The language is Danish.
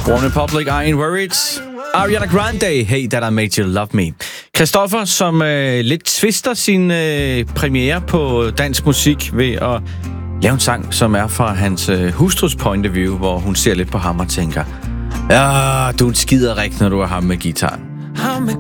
OneRepublic, I Ain't Worried. Ariana Grande, Hey That I Made You Love Me. Christoffer, som lidt twister sin premiere på dansk musik ved at lave en sang, som er fra hans hustrus point of view, hvor hun ser lidt på ham og tænker, ja, du skider rigtig, når du er ham med gitaren. Ham med